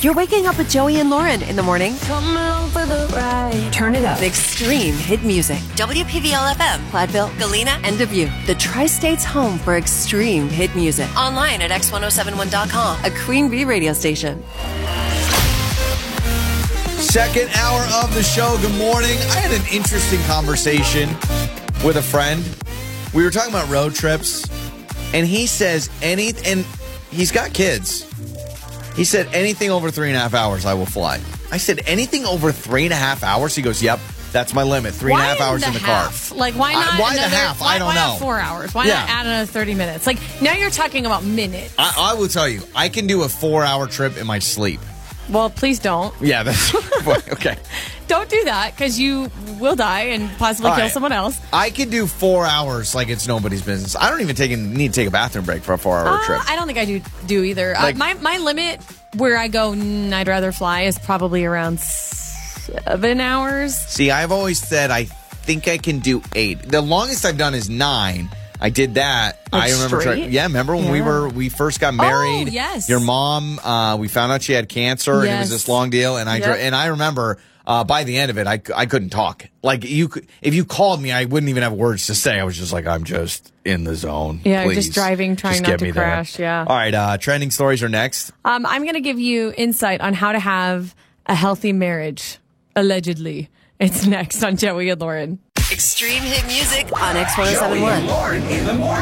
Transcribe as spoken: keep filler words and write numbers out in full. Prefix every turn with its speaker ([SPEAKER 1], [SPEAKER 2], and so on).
[SPEAKER 1] You're waking up with Joey and Lauren in the morning.
[SPEAKER 2] Come along for the ride.
[SPEAKER 1] Turn it up. Extreme hit music. W P V L F M, Platteville, Galena, and Dubuque. The Tri-State's home for extreme hit music. Online at x ten seventy-one dot com, a Queen Bee radio station.
[SPEAKER 3] Second hour of the show. Good morning. I had an interesting conversation with a friend. We were talking about road trips, and he says any, and he's got kids. He said anything over three and a half hours, I will fly. I said anything over three and a half hours. He goes, "Yep, that's my limit. Three and a half hours in the
[SPEAKER 4] half?
[SPEAKER 3] car."
[SPEAKER 4] Like, why not?
[SPEAKER 3] I, why
[SPEAKER 4] another,
[SPEAKER 3] the half?
[SPEAKER 4] Why,
[SPEAKER 3] I don't
[SPEAKER 4] why
[SPEAKER 3] know.
[SPEAKER 4] Not four hours. Why
[SPEAKER 3] Yeah.
[SPEAKER 4] not add another thirty minutes? Like, now you're talking about minutes.
[SPEAKER 3] I, I will tell you, I can do a four-hour trip in my sleep.
[SPEAKER 4] Well, please don't.
[SPEAKER 3] Yeah, that's okay.
[SPEAKER 4] Don't do that because you will die and possibly
[SPEAKER 3] All
[SPEAKER 4] kill
[SPEAKER 3] right.
[SPEAKER 4] someone else.
[SPEAKER 3] I can do four hours like it's nobody's business. I don't even take need to take a bathroom break for a four-hour
[SPEAKER 4] Uh,
[SPEAKER 3] trip.
[SPEAKER 4] I don't think I do do either.
[SPEAKER 3] Like-
[SPEAKER 4] uh, my my limit where I go, mm, I'd rather fly is probably around seven hours.
[SPEAKER 3] See, I've always said I think I can do eight. The longest I've done is nine. I did that.
[SPEAKER 4] Like
[SPEAKER 3] I remember.
[SPEAKER 4] straight?
[SPEAKER 3] Try, yeah, remember when we
[SPEAKER 4] Yeah.
[SPEAKER 3] were we first got married?
[SPEAKER 4] Oh, yes.
[SPEAKER 3] Your mom. Uh, we found out she had cancer, and it was
[SPEAKER 4] Yes.
[SPEAKER 3] this long deal. And I
[SPEAKER 4] Yep.
[SPEAKER 3] dri- and I remember uh, by the end of it, I, I couldn't talk. Like you, could, if you called me, I wouldn't even have words to say. I was just like, I'm just in the zone.
[SPEAKER 4] Yeah,
[SPEAKER 3] Please.
[SPEAKER 4] just driving, trying
[SPEAKER 3] Just
[SPEAKER 4] not
[SPEAKER 3] get
[SPEAKER 4] to
[SPEAKER 3] me there.
[SPEAKER 4] crash, yeah.
[SPEAKER 3] All right. Uh, trending stories are next.
[SPEAKER 4] Um, I'm going to give you insight on how to have a healthy marriage, allegedly. It's next on Joey and Lauren.
[SPEAKER 1] Extreme hit music on X ten seventy-one.
[SPEAKER 5] Lauren in the morning.